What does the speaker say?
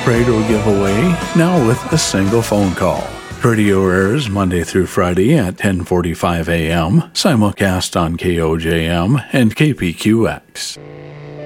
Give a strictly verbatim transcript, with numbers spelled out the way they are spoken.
Radio giveaway, now with a single phone call. Radio airs Monday through Friday at ten forty-five a.m., simulcast on K O J M and K P Q X.